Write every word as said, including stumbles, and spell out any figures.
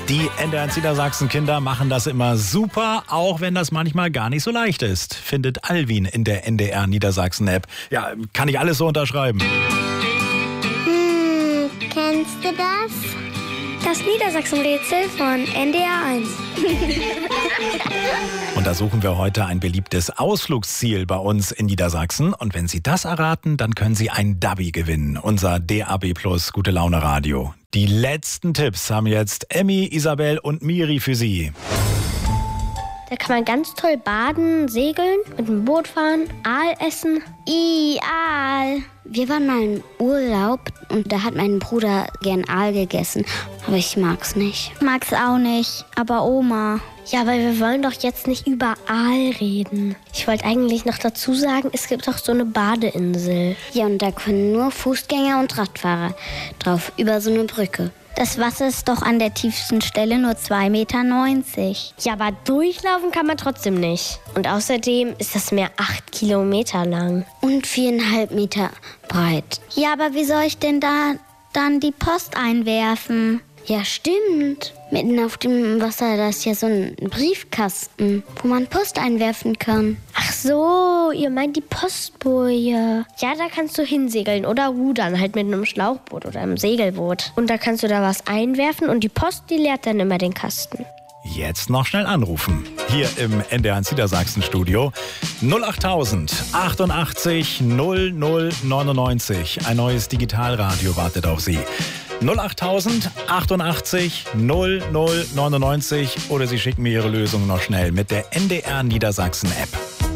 Die N D R Niedersachsen-Kinder machen das immer super, auch wenn das manchmal gar nicht so leicht ist, findet Alvin in der N D R Niedersachsen-App. Ja, kann ich alles so unterschreiben. Hm, kennst du das? Das Niedersachsen-Rätsel von N D R eins. Untersuchen wir heute ein beliebtes Ausflugsziel bei uns in Niedersachsen. Und wenn Sie das erraten, dann können Sie ein Dabi gewinnen. Unser D A B Plus Gute Laune Radio. Die letzten Tipps haben jetzt Emmy, Isabel und Miri für Sie. Da kann man ganz toll baden, segeln, mit dem Boot fahren, Aal essen. I, Aal. Wir waren mal im Urlaub und da hat mein Bruder gern Aal gegessen. Aber ich mag's nicht. Mag's auch nicht, aber Oma. Ja, aber wir wollen doch jetzt nicht über Aal reden. Ich wollte eigentlich noch dazu sagen, es gibt auch so eine Badeinsel. Ja, und da können nur Fußgänger und Radfahrer drauf, über so eine Brücke. Das Wasser ist doch an der tiefsten Stelle nur zwei Meter neunzig. Ja, aber durchlaufen kann man trotzdem nicht. Und außerdem ist das Meer acht Kilometer lang. Und viereinhalb Meter breit. Ja, aber wie soll ich denn da dann die Post einwerfen? Ja, stimmt. Mitten auf dem Wasser, da ist ja so ein Briefkasten, wo man Post einwerfen kann. Ach so, ihr meint die Postboje. Ja, da kannst du hinsegeln oder rudern, halt mit einem Schlauchboot oder einem Segelboot. Und da kannst du da was einwerfen und die Post, die leert dann immer den Kasten. Jetzt noch schnell anrufen. Hier im N D R Niedersachsen-Studio. null achttausend achtundachtzig null null neunundneunzig. Ein neues Digitalradio wartet auf Sie. null achttausend achtundachtzig null null neunundneunzig oder Sie schicken mir Ihre Lösung noch schnell mit der N D R Niedersachsen-App.